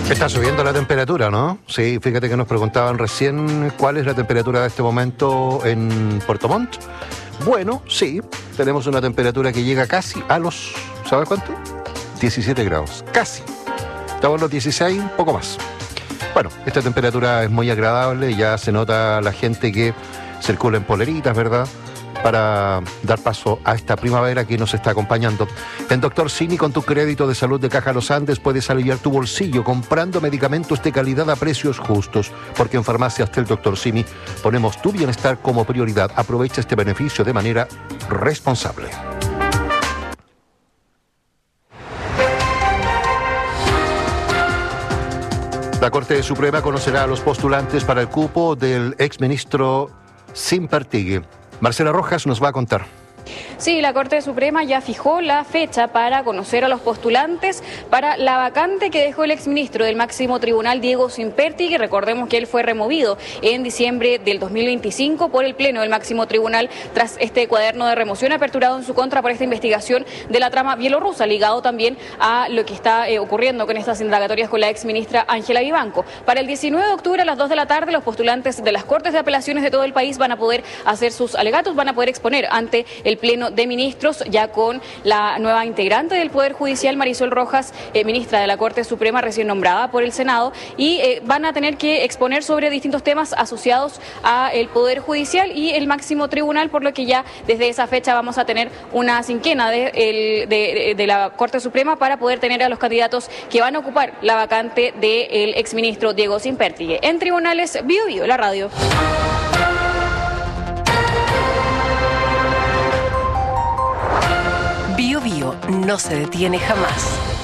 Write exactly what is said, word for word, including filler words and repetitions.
Está subiendo la temperatura, ¿no? Sí, fíjate que nos preguntaban recién cuál es la temperatura de este momento en Puerto Montt. Bueno, sí, tenemos una temperatura que llega casi a los, ¿sabes cuánto? diecisiete grados, casi. Estamos en los dieciséis, un poco más. Bueno, esta temperatura es muy agradable, ya se nota la gente que circula en poleritas, ¿verdad?, para dar paso a esta primavera que nos está acompañando. En Doctor Simi, con tu crédito de salud de Caja Los Andes, puedes aliviar tu bolsillo comprando medicamentos de calidad a precios justos, porque en Farmacias del Doctor Simi ponemos tu bienestar como prioridad. Aprovecha este beneficio de manera responsable. La Corte Suprema conocerá a los postulantes para el cupo del exministro Simpertigui. Marcela Rojas nos va a contar. Sí, la Corte Suprema ya fijó la fecha para conocer a los postulantes para la vacante que dejó el exministro del máximo tribunal, Diego Simpertigui. Recordemos que él fue removido en diciembre del dos mil veinticinco por el Pleno del máximo tribunal tras este cuaderno de remoción aperturado en su contra por esta investigación de la trama bielorrusa, ligado también a lo que está eh, ocurriendo con estas indagatorias con la exministra Ángela Vivanco. Para el diecinueve de octubre a las dos de la tarde, los postulantes de las Cortes de Apelaciones de todo el país van a poder hacer sus alegatos, van a poder exponer ante el Pleno de Ministros, ya con la nueva integrante del Poder Judicial, Marisol Rojas, eh, ministra de la Corte Suprema recién nombrada por el Senado, y eh, van a tener que exponer sobre distintos temas asociados al Poder Judicial y el máximo tribunal, por lo que ya desde esa fecha vamos a tener una cinquena de, el, de, de la Corte Suprema para poder tener a los candidatos que van a ocupar la vacante del exministro Diego Simpertigui. En Tribunales, Bio Bio, la radio. Bio Bio no se detiene jamás.